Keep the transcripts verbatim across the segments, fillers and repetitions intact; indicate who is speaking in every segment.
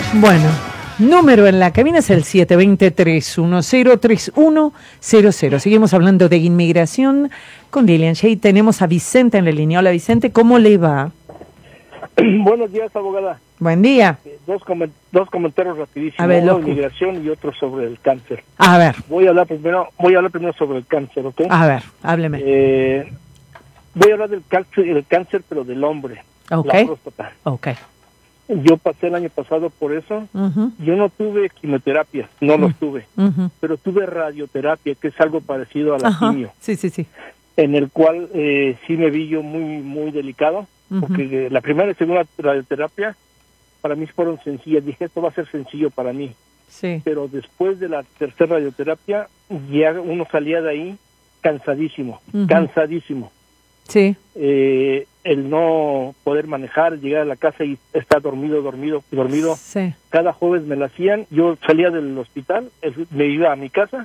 Speaker 1: Bueno, número en la cabina es el siete dos cero, tres uno cero, tres uno cero cero. Seguimos hablando de inmigración con Lilian Shea. Tenemos a Vicente en la línea. Hola Vicente, ¿cómo le va?
Speaker 2: Buenos días, abogada.
Speaker 1: Buen día.
Speaker 2: Eh, dos, coment dos comentarios rapidísimos.
Speaker 1: A ver,
Speaker 2: uno
Speaker 1: loco.
Speaker 2: de inmigración y otro sobre el cáncer.
Speaker 1: A ver.
Speaker 2: Voy a hablar primero, voy a hablar primero sobre el cáncer, ¿ok?
Speaker 1: A ver, hábleme.
Speaker 2: Eh, voy a hablar del cáncer, el cáncer, pero del hombre.
Speaker 1: Ok.
Speaker 2: La próstata.
Speaker 1: Ok.
Speaker 2: Yo pasé el año pasado por eso.
Speaker 1: Uh-huh.
Speaker 2: Yo no tuve quimioterapia, no
Speaker 1: Uh-huh.
Speaker 2: los tuve,
Speaker 1: Uh-huh.
Speaker 2: pero tuve radioterapia, que es algo parecido a la
Speaker 1: Ajá.
Speaker 2: quimio,
Speaker 1: Sí, sí, sí.
Speaker 2: en el cual eh, sí me vi yo muy, muy delicado,
Speaker 1: Uh-huh.
Speaker 2: porque eh, la primera y segunda radioterapia para mí fueron sencillas. Dije, esto va a ser sencillo para mí.
Speaker 1: Sí.
Speaker 2: Pero después de la tercera radioterapia, ya uno salía de ahí cansadísimo,
Speaker 1: Uh-huh.
Speaker 2: cansadísimo.
Speaker 1: Sí.
Speaker 2: Eh, el no poder manejar, llegar a la casa y estar dormido, dormido, dormido.
Speaker 1: Sí.
Speaker 2: Cada jueves me la hacían, yo salía del hospital, me iba a mi casa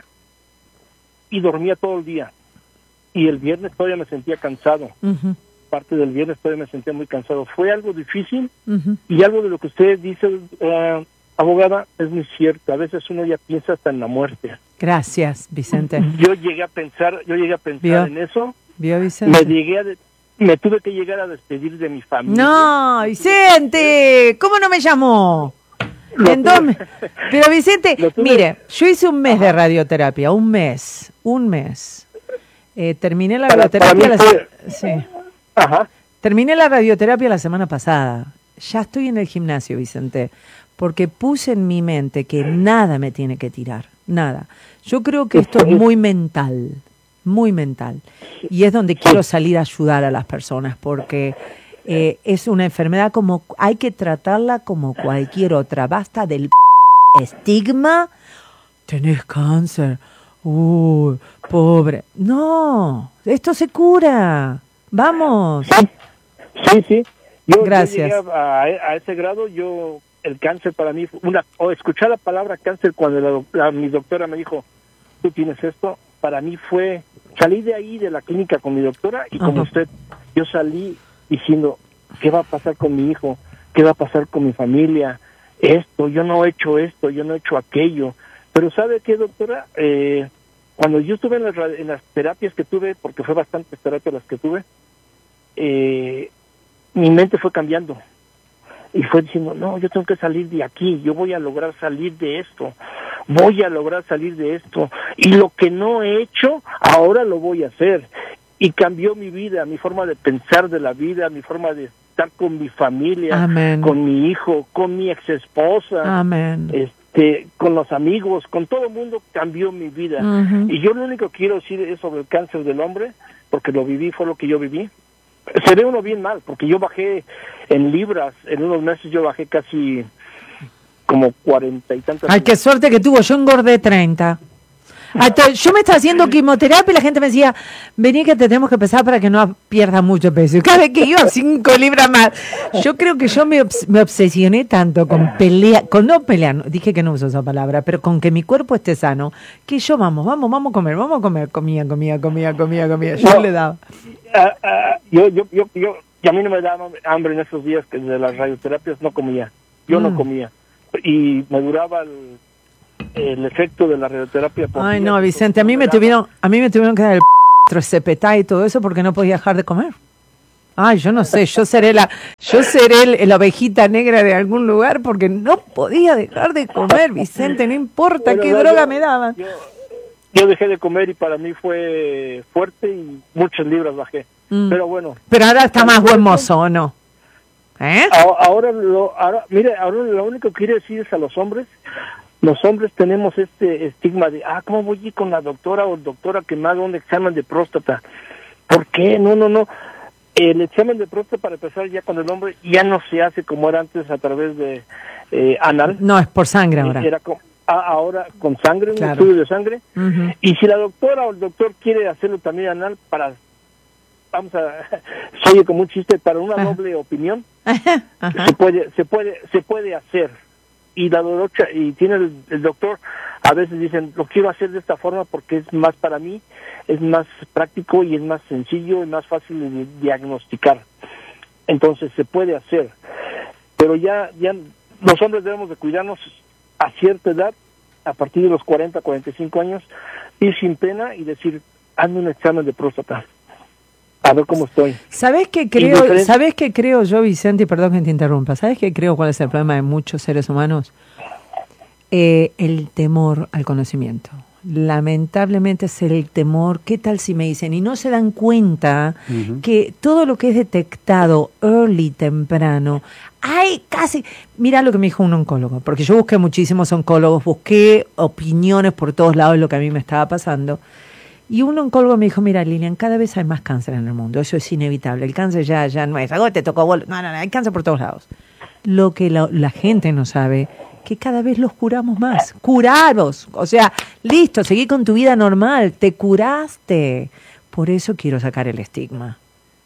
Speaker 2: y dormía todo el día. Y el viernes todavía me sentía cansado.
Speaker 1: Uh-huh.
Speaker 2: Parte del viernes todavía me sentía muy cansado. Fue algo difícil
Speaker 1: Uh-huh.
Speaker 2: y algo de lo que usted dice, uh, abogada, es muy cierto. A veces uno ya piensa hasta en la muerte.
Speaker 1: Gracias, Vicente.
Speaker 2: Yo llegué a pensar, yo llegué a pensar
Speaker 1: ¿Vio?
Speaker 2: en eso.
Speaker 1: ¿Vio, Vicente?
Speaker 2: Me llegué a de- me tuve que llegar a despedir de mi familia.
Speaker 1: No, Vicente, ¿cómo no me llamó?
Speaker 2: Lo
Speaker 1: ¿En dónde?
Speaker 2: tuve-
Speaker 1: Pero Vicente,
Speaker 2: Lo tuve-
Speaker 1: mire, yo hice un mes de radioterapia, un mes, un mes. Eh, terminé la
Speaker 2: Para- para
Speaker 1: radioterapia
Speaker 2: mí
Speaker 1: la
Speaker 2: fue-
Speaker 1: se- sí.
Speaker 2: Ajá.
Speaker 1: Terminé la radioterapia la semana pasada. Ya estoy en el gimnasio, Vicente, porque puse en mi mente que nada me tiene que tirar, nada. Yo creo que esto es muy mental, muy mental. Y es donde quiero salir a ayudar a las personas, porque eh, es una enfermedad como, hay que tratarla como cualquier otra. Basta del estigma, tenés cáncer, uy, pobre. No, esto se cura. Vamos.
Speaker 2: Sí, sí, sí. Yo,
Speaker 1: Gracias.
Speaker 2: yo llegué a, a ese grado, yo, el cáncer para mí, fue una, o escuchar la palabra cáncer cuando la, doc- la- mi doctora me dijo, tú tienes esto, para mí fue, salí de ahí, de la clínica con mi doctora, y como
Speaker 1: Ajá.
Speaker 2: usted, yo salí diciendo, ¿qué va a pasar con mi hijo? ¿Qué va a pasar con mi familia? Esto, yo no he hecho esto, yo no he hecho aquello. Pero ¿sabe qué, doctora? Eh, cuando yo estuve en las, ra- en las terapias que tuve, porque fue bastantes terapias las que tuve, eh, mi mente fue cambiando y fue diciendo, no, yo tengo que salir de aquí, yo voy a lograr salir de esto, voy a lograr salir de esto, y lo que no he hecho, ahora lo voy a hacer. Y cambió mi vida, mi forma de pensar de la vida, mi forma de estar con mi familia,
Speaker 1: Amén.
Speaker 2: con mi hijo, con mi ex esposa,
Speaker 1: Amén.
Speaker 2: este, con los amigos, con todo el mundo, cambió mi vida.
Speaker 1: Ujú.
Speaker 2: Y yo lo único que quiero decir es sobre el cáncer del hombre, porque lo viví, fue lo que yo viví. Se ve uno bien mal, porque yo bajé en libras, en unos meses yo bajé casi como cuarenta y tantas.
Speaker 1: Ay, qué suerte que tuvo, yo engordé treinta. Hasta yo me estaba haciendo quimioterapia y la gente me decía, vení que te tenemos que pesar para que no pierdas mucho peso. Y cada vez que iba, cinco libras más. Yo creo que yo me, obs me obsesioné tanto con pelear, con no pelear, no, dije que no uso esa palabra, pero con que mi cuerpo esté sano, que yo vamos, vamos, vamos a comer, vamos a comer, comía, comía, comía, comía, comía. Yo
Speaker 2: No.
Speaker 1: le daba.
Speaker 2: Ah, ah, yo, yo, yo, yo, y a mí no me daba hambre en esos días que de las radioterapias no comía, yo
Speaker 1: Mm.
Speaker 2: no comía, y me duraba el, el efecto de la radioterapia. por
Speaker 1: Ay,
Speaker 2: días,
Speaker 1: no,
Speaker 2: entonces
Speaker 1: Vicente, a mí me
Speaker 2: daba.
Speaker 1: tuvieron, a mí me tuvieron que dar el cepetá y todo eso porque no podía dejar de comer. Ay, yo no sé, yo seré la, yo seré el- la ovejita negra de algún lugar porque no podía dejar de comer, Vicente, no importa
Speaker 2: Bueno,
Speaker 1: qué
Speaker 2: no,
Speaker 1: droga
Speaker 2: yo-
Speaker 1: me daban.
Speaker 2: Yo, yo dejé de comer y para mí fue fuerte y muchas libras bajé.
Speaker 1: Mm.
Speaker 2: Pero bueno,
Speaker 1: Pero ahora está más buen mozo, ¿o no? ¿Eh?
Speaker 2: a- ahora, lo, ahora, mire, ahora lo único que quiero decir es a los hombres, los hombres tenemos este estigma de, ah, ¿cómo voy a ir con la doctora o el doctora que me haga un examen de próstata? ¿Por qué? No, no, no. El examen de próstata, para empezar, ya con el hombre, ya no se hace como era antes a través de eh, anal.
Speaker 1: No, es por sangre ahora.
Speaker 2: Era con, a- ahora con sangre, un
Speaker 1: Claro.
Speaker 2: estudio de sangre.
Speaker 1: Ujú.
Speaker 2: Y si la doctora o el doctor quiere hacerlo también anal para, vamos a, se oye como un chiste, para una
Speaker 1: Ajá.
Speaker 2: doble opinión,
Speaker 1: Ajá, ajá.
Speaker 2: se puede, se puede, se puede hacer. Y la doctora, y tiene el, el doctor, a veces dicen, lo quiero hacer de esta forma porque es más para mí, es más práctico y es más sencillo y más fácil de diagnosticar. Entonces se puede hacer. Pero ya, ya los hombres debemos de cuidarnos a cierta edad, a partir de los cuarenta, cuarenta y cinco años, ir sin pena y decir, hazme un examen de próstata, a ver cómo estoy.
Speaker 1: ¿Sabes qué creo, ¿sabes qué creo yo, Vicente? Y perdón que te interrumpa. ¿Sabes qué creo cuál es el problema de muchos seres humanos? Eh, el temor al conocimiento. Lamentablemente es el temor. ¿Qué tal si me dicen? Y no se dan cuenta uh-huh. que todo lo que es detectado early, temprano, hay casi... Mira lo que me dijo un oncólogo, porque yo busqué muchísimos oncólogos, busqué opiniones por todos lados de lo que a mí me estaba pasando. Y un oncólogo me dijo, mira, Lilian, cada vez hay más cáncer en el mundo, eso es inevitable. El cáncer ya, ya no es, algo te tocó, no, no, no, hay cáncer por todos lados. Lo que la, la gente no sabe, que cada vez los curamos más. Curaros, o sea, listo, seguí con tu vida normal, te curaste. Por eso quiero sacar el estigma.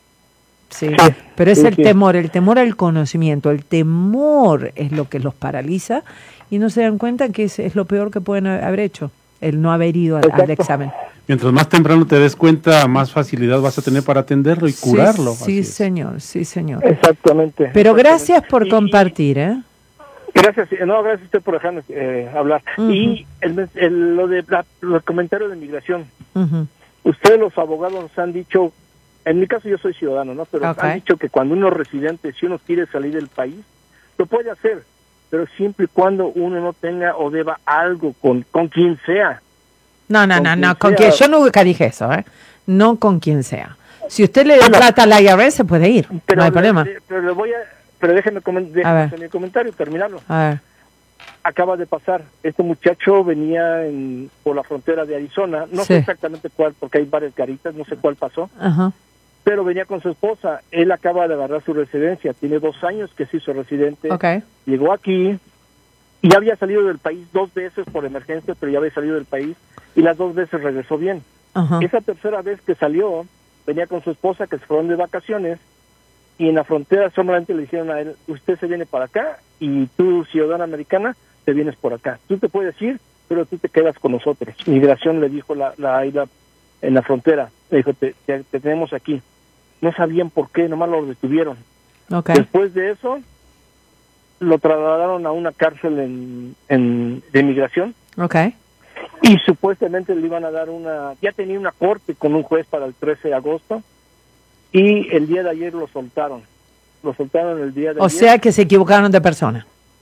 Speaker 1: Sí, sí pero es sí, el sí. temor, el temor al conocimiento, el temor es lo que los paraliza y no se dan cuenta que es, es lo peor que pueden haber hecho, el no haber ido al, al examen.
Speaker 3: Mientras más temprano te des cuenta, más facilidad vas a tener para atenderlo y
Speaker 1: sí,
Speaker 3: curarlo.
Speaker 1: Sí, señor, sí, señor.
Speaker 2: Exactamente.
Speaker 1: Pero
Speaker 2: exactamente.
Speaker 1: gracias por
Speaker 2: y,
Speaker 1: compartir, ¿eh?
Speaker 2: Gracias, no, gracias a usted por dejarme eh, hablar. Uh-huh. Y el, el, lo de la, los comentarios de migración. Uh-huh. Ustedes los abogados nos han dicho, en mi caso yo soy ciudadano, ¿no? Pero okay. han dicho que cuando uno es residente, si uno quiere salir del país, lo puede hacer, pero siempre y cuando uno no tenga o deba algo con, con quien sea.
Speaker 1: No, no, no, no, con quien, yo nunca dije eso, ¿eh? No con quien sea. Si usted le da bueno, plata al I R S, se puede ir,
Speaker 2: pero
Speaker 1: no hay
Speaker 2: le,
Speaker 1: problema.
Speaker 2: Le, pero le voy a, pero déjeme, coment- déjeme mi comentario, terminarlo.
Speaker 1: A ver.
Speaker 2: Acaba de pasar, este muchacho venía en, por la frontera de Arizona, no
Speaker 1: sí.
Speaker 2: sé exactamente cuál, porque hay varias garitas, no sé cuál pasó,
Speaker 1: ajá.
Speaker 2: pero venía con su esposa, él acaba de agarrar su residencia, tiene dos años que se hizo residente,
Speaker 1: okay.
Speaker 2: llegó aquí, y ya había salido del país dos veces por emergencia, pero ya había salido del país, y las dos veces regresó bien.
Speaker 1: Uh-huh.
Speaker 2: Esa tercera vez que salió, venía con su esposa, que se fueron de vacaciones, y en la frontera solamente le dijeron a él, usted se viene para acá, y tú, ciudadana americana, te vienes por acá. Tú te puedes ir, pero tú te quedas con nosotros. Migración le dijo la, la isla en la frontera, le dijo, te, te, te tenemos aquí. No sabían por qué, nomás lo detuvieron.
Speaker 1: Okay.
Speaker 2: Después de eso, lo trasladaron a una cárcel en, en de migración.
Speaker 1: Okay.
Speaker 2: Y supuestamente le iban a dar una, ya tenía una corte con un juez para el trece de agosto, y el día de ayer lo soltaron. Lo soltaron el día de
Speaker 1: o
Speaker 2: ayer.
Speaker 1: O sea que se equivocaron de persona.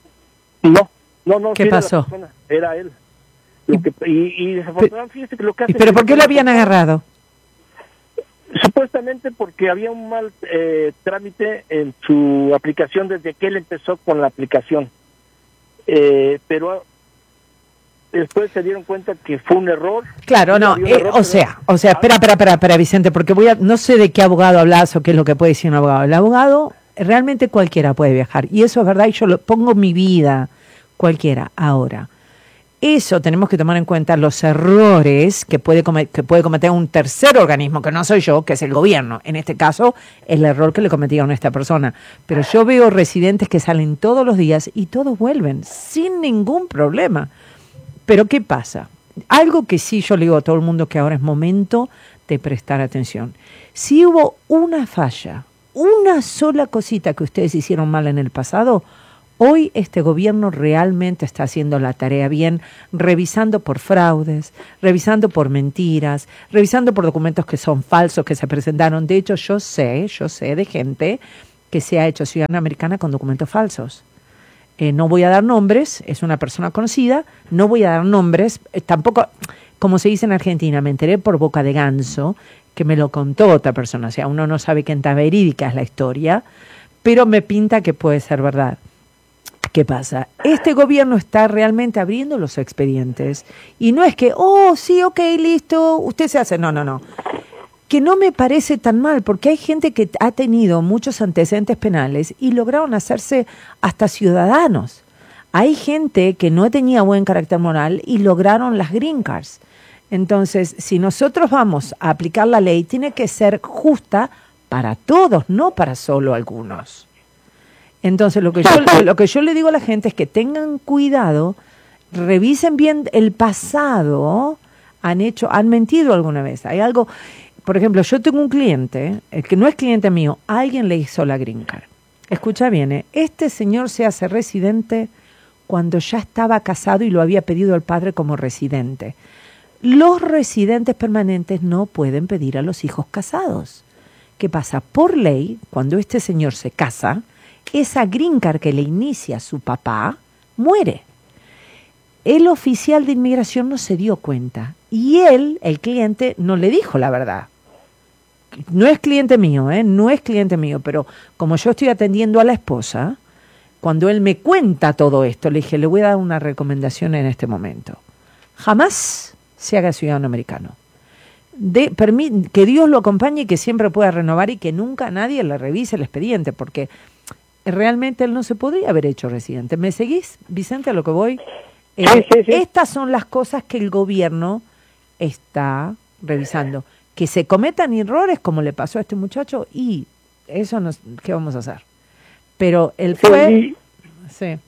Speaker 2: No, no, no.
Speaker 1: ¿Qué
Speaker 2: sí
Speaker 1: pasó?
Speaker 2: Era, persona, era él. Lo que, y, y desafortunadamente, fíjese que lo que hace...
Speaker 1: ¿Pero por qué lo habían agarrado?
Speaker 2: Supuestamente porque había un mal eh, trámite en su aplicación desde que él empezó con la aplicación. Eh, pero después se dieron cuenta que fue un error.
Speaker 1: Claro, no, eh, error, o sea, o sea, espera, espera, espera, espera, Vicente, porque voy a, no sé de qué abogado hablas o qué es lo que puede decir un abogado. El abogado, realmente cualquiera puede viajar, y eso es verdad, y yo lo pongo mi vida, cualquiera, ahora. Eso tenemos que tomar en cuenta los errores que puede, comet- que puede cometer un tercer organismo, que no soy yo, que es el gobierno. En este caso, el error que le cometieron a esta persona. Pero yo veo residentes que salen todos los días y todos vuelven sin ningún problema. Pero ¿qué pasa? Algo que sí yo le digo a todo el mundo, que ahora es momento de prestar atención. Si hubo una falla, una sola cosita que ustedes hicieron mal en el pasado, hoy este gobierno realmente está haciendo la tarea bien, revisando por fraudes, revisando por mentiras, revisando por documentos que son falsos, que se presentaron. De hecho, yo sé, yo sé de gente que se ha hecho ciudadana americana con documentos falsos. Eh, no voy a dar nombres, es una persona conocida, no voy a dar nombres, eh, tampoco, como se dice en Argentina, me enteré por boca de ganso, que me lo contó otra persona, o sea, uno no sabe qué tan verídica es la historia, pero me pinta que puede ser verdad. ¿Qué pasa? Este gobierno está realmente abriendo los expedientes y no es que, oh, sí, ok, listo, usted se hace. No, no, no. Que no me parece tan mal, porque hay gente que ha tenido muchos antecedentes penales y lograron hacerse hasta ciudadanos. Hay gente que no tenía buen carácter moral y lograron las green cards. Entonces, si nosotros vamos a aplicar la ley, tiene que ser justa para todos, no para solo algunos. Entonces, lo que yo, lo que yo le digo a la gente es que tengan cuidado, revisen bien el pasado, han hecho, han mentido alguna vez. Hay algo, por ejemplo, yo tengo un cliente, el que no es cliente mío, alguien le hizo la green card. escucha bien, ¿eh? Este señor se hace residente cuando ya estaba casado y lo había pedido el padre como residente. Los residentes permanentes no pueden pedir a los hijos casados. ¿Qué pasa? Por ley, cuando este señor se casa, esa green card que le inicia su papá muere. El oficial de inmigración no se dio cuenta y él, el cliente, no le dijo la verdad. No es cliente mío, ¿eh? No es cliente mío, pero como yo estoy atendiendo a la esposa, cuando él me cuenta todo esto, le dije, le voy a dar una recomendación en este momento. Jamás se haga ciudadano americano. De, permi- que Dios lo acompañe y que siempre pueda renovar y que nunca nadie le revise el expediente, porque realmente él no se podría haber hecho residente. ¿Me seguís, Vicente, a lo que voy? Eh,
Speaker 2: sí, sí, sí.
Speaker 1: Estas son las cosas que el gobierno está revisando. Que se cometan errores como le pasó a este muchacho y eso nos, ¿qué vamos a hacer? Pero él fue...
Speaker 2: Sí,
Speaker 1: sí.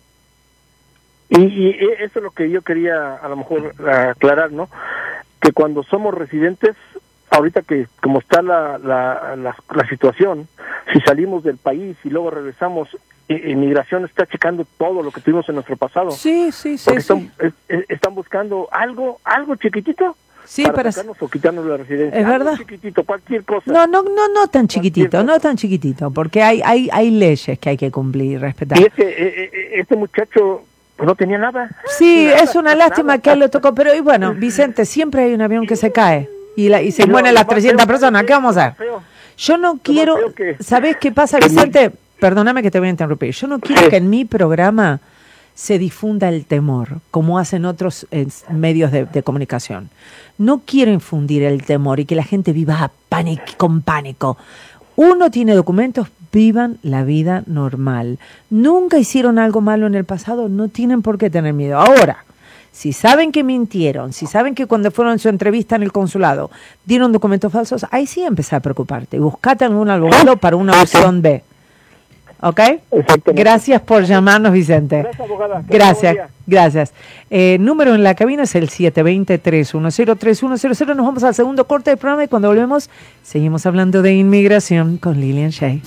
Speaker 2: Y, y eso es lo que yo quería a lo mejor aclarar, ¿no? Que cuando somos residentes, ahorita que como está la, la, la, la situación, si salimos del país y luego regresamos, inmigración está checando todo lo que tuvimos en nuestro pasado.
Speaker 1: Sí, sí, sí.
Speaker 2: Porque
Speaker 1: sí.
Speaker 2: Están, es, están buscando algo, algo chiquitito.
Speaker 1: Sí,
Speaker 2: para,
Speaker 1: para
Speaker 2: sacarnos o quitarnos la residencia.
Speaker 1: Es
Speaker 2: Algo
Speaker 1: verdad.
Speaker 2: chiquitito, cualquier cosa.
Speaker 1: No, no, no, no tan chiquitito,
Speaker 2: cosa.
Speaker 1: no tan chiquitito, porque hay, hay, hay leyes que hay que cumplir y respetar.
Speaker 2: Y este, eh, eh, este muchacho pues, no tenía nada.
Speaker 1: Sí,
Speaker 2: Nada,
Speaker 1: es una lástima
Speaker 2: nada.
Speaker 1: que a él le tocó, pero y bueno, Vicente, siempre hay un avión que se cae y, la, y se
Speaker 2: Y lo-
Speaker 1: mueren
Speaker 2: lo
Speaker 1: las
Speaker 2: más
Speaker 1: trescientas
Speaker 2: feo,
Speaker 1: personas. ¿Qué vamos a
Speaker 2: lo más
Speaker 1: hacer?
Speaker 2: feo.
Speaker 1: Yo no
Speaker 2: más
Speaker 1: quiero,
Speaker 2: feo que-
Speaker 1: ¿sabés qué pasa,
Speaker 2: que
Speaker 1: Vicente? Perdóname que te voy a interrumpir. Yo no quiero
Speaker 2: Sí.
Speaker 1: que en mi programa se difunda el temor, como hacen otros eh, medios de, de comunicación. No quiero infundir el temor y que la gente viva pánico, con pánico. Uno tiene documentos, vivan la vida normal. Nunca hicieron algo malo en el pasado, no tienen por qué tener miedo. Ahora, si saben que mintieron, si saben que cuando fueron a su entrevista en el consulado dieron documentos falsos, ahí sí empezá a preocuparte. Buscate algún abogado para una opción B. ¿Ok?
Speaker 2: Exactamente.
Speaker 1: Gracias por llamarnos, Vicente.
Speaker 2: Gracias, abogada.
Speaker 1: Gracias,
Speaker 2: Buen día.
Speaker 1: gracias. Eh, número en la cabina es el siete dos cero, tres uno cero, tres uno cero cero. Nos vamos al segundo corte del programa y cuando volvemos seguimos hablando de inmigración con Lilian Shay.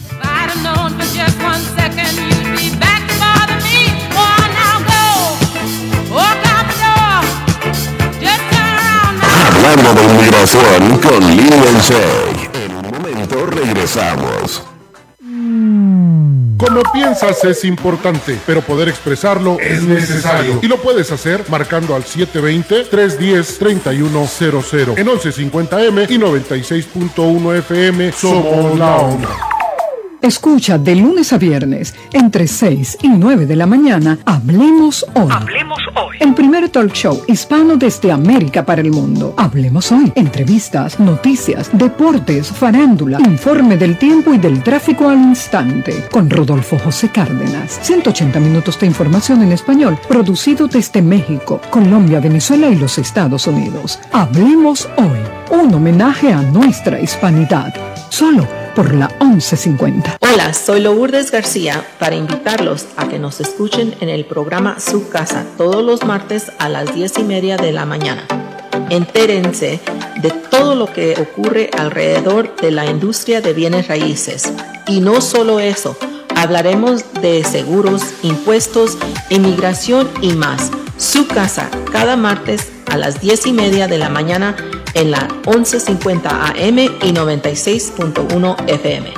Speaker 4: Hablando de inmigración con Lilian Shay. En un momento regresamos.
Speaker 5: Como piensas es importante, pero poder expresarlo es necesario. Y lo puedes hacer marcando al siete dos cero, tres uno cero, tres uno cero cero. En once cincuenta eme y noventa y seis punto uno efe eme somos la onda.
Speaker 6: Escucha de lunes a viernes, entre seis y nueve de la mañana, Hablemos Hoy.
Speaker 7: Hablemos hoy.
Speaker 6: El primer talk show hispano desde América para el mundo. Hablemos Hoy. Entrevistas, noticias, deportes, farándula, informe del tiempo y del tráfico al instante. Con Rodolfo José Cárdenas. ciento ochenta minutos de información en español, producido desde México, Colombia, Venezuela y los Estados Unidos. Hablemos Hoy. Un homenaje a nuestra hispanidad. Solo por la once cincuenta.
Speaker 8: Hola, soy Lourdes García para invitarlos a que nos escuchen en el programa Su Casa todos los martes a las diez y media de la mañana. Entérense de todo lo que ocurre alrededor de la industria de bienes raíces. Y no solo eso, hablaremos de seguros, impuestos, inmigración y más. Su Casa, cada martes a las diez y media de la mañana en la once cincuenta A M y noventa y seis punto uno F M.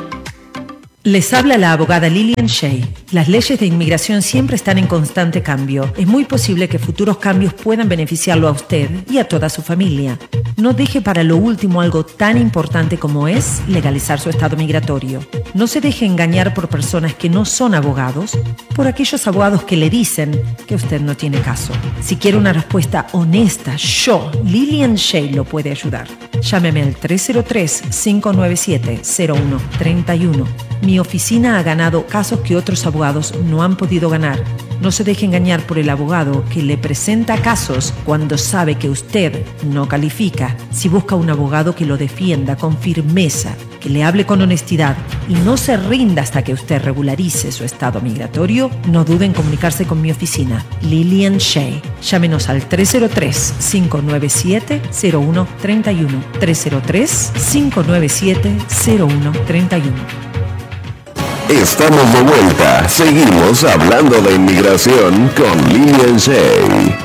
Speaker 9: Les habla la abogada Lilian Shay. Las leyes de inmigración siempre están en constante cambio. Es muy posible que futuros cambios puedan beneficiarlo a usted y a toda su familia. No deje para lo último algo tan importante como es legalizar su estado migratorio. No se deje engañar por personas que no son abogados, por aquellos abogados que le dicen que usted no tiene caso. Si quiere una respuesta honesta, yo, Lilian Shay, lo puede ayudar. Llámeme al tres cero tres, cinco nueve siete, cero uno tres uno. Mi oficina ha ganado casos que otros abogados no han podido ganar. No se deje engañar por el abogado que le presenta casos cuando sabe que usted no califica. Si busca un abogado que lo defienda con firmeza, que le hable con honestidad y no se rinda hasta que usted regularice su estado migratorio, no dude en comunicarse con mi oficina, Lilian Shay. Llámenos al tres cero tres, cinco nueve siete, cero uno tres uno. tres cero tres, cinco nueve siete, cero uno tres uno.
Speaker 4: Estamos de vuelta. Seguimos hablando de inmigración con Lilian Shay.